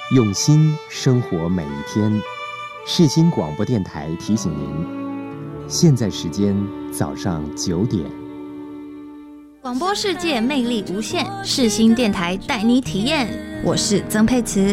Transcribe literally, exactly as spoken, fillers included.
用心生活每一天。世新广播电台提醒您，现在时间早上九点。 广播世界魅力无限，世新电台带你体验。我是曾沛慈。